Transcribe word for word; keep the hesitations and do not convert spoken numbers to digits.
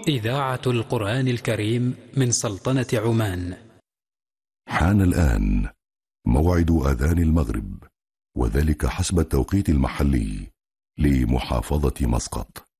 إذاعة القرآن الكريم من سلطنة عمان. حان الآن موعد أذان المغرب، وذلك حسب التوقيت المحلي لمحافظة مسقط.